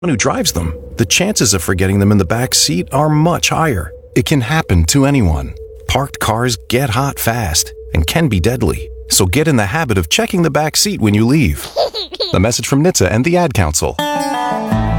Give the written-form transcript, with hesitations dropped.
who drives them, the chances of forgetting them in the back seat are much higher. It can happen to anyone. Parked cars get hot fast and can be deadly. So get in the habit of checking the back seat when you leave. A message from NHTSA and the Ad Council.